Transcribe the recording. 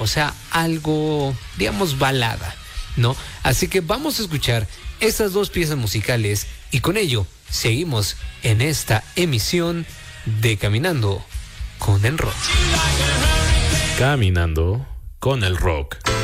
o sea, algo, digamos, balada, ¿no? Así que vamos a escuchar estas dos piezas musicales y con ello seguimos en esta emisión de Caminando con el Rock. Caminando con el Rock.